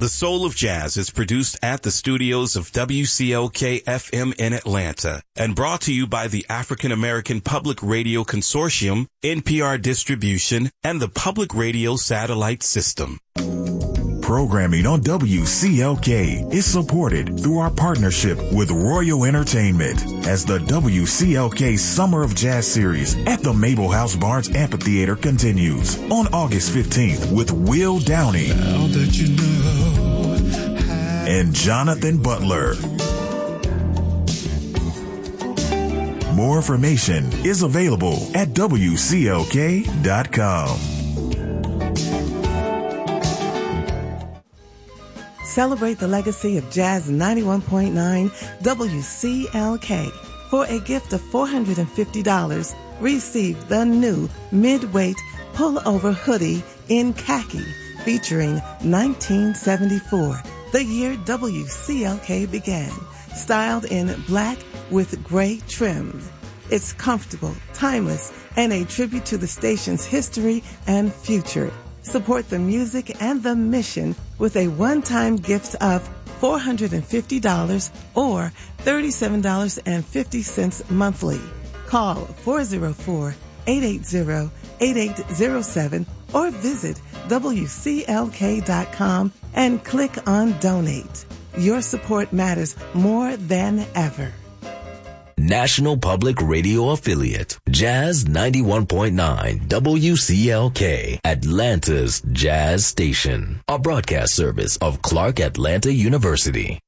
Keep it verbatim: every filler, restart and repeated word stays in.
The Soul of Jazz is produced at the studios of W C L K F M in Atlanta and brought to you by the African American Public Radio Consortium, N P R Distribution, and the Public Radio Satellite System. Programming on W C L K is supported through our partnership with Royal Entertainment as the W C L K Summer of Jazz series at the Mabel House Barnes Amphitheater continues on August fifteenth with Will Downing you know, and Jonathan Butler. More information is available at W C L K dot com. Celebrate the legacy of Jazz ninety-one point nine W C L K. For a gift of four hundred fifty dollars, receive the new mid-weight pullover hoodie in khaki featuring nineteen seventy-four, the year W C L K began, styled in black with gray trim. It's comfortable, timeless, and a tribute to the station's history and future. Support the music and the mission with a one-time gift of four hundred fifty dollars or thirty-seven dollars and fifty cents monthly. Call four oh four, eight eight oh, eight eight oh seven or visit W C L K dot com and click on Donate. Your support matters more than ever. National Public Radio Affiliate, Jazz ninety-one point nine W C L K, Atlanta's Jazz Station, a broadcast service of Clark Atlanta University.